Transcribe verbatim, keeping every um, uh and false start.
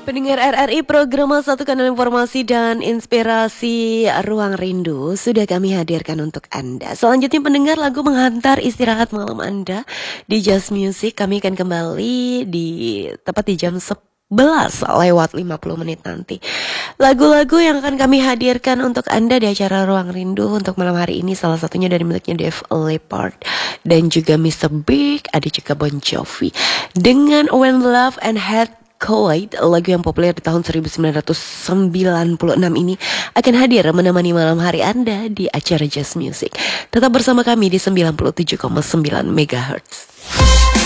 Pendengar R R I program Satu Kanal Informasi dan Inspirasi Ruang Rindu sudah kami hadirkan untuk Anda. Selanjutnya pendengar, lagu menghantar istirahat malam Anda di Just Music. Kami akan kembali di tepat di jam sebelas lewat lima puluh menit nanti. Lagu-lagu yang akan kami hadirkan untuk Anda di acara Ruang Rindu untuk malam hari ini salah satunya dari miliknya Def Leppard dan juga mister Big, ada juga Bon Jovi dengan When Love and Hate Collide, lagu yang populer di tahun seribu sembilan ratus sembilan puluh enam ini akan hadir menemani malam hari Anda di acara Just Music. Tetap bersama kami di sembilan puluh tujuh koma sembilan megahertz.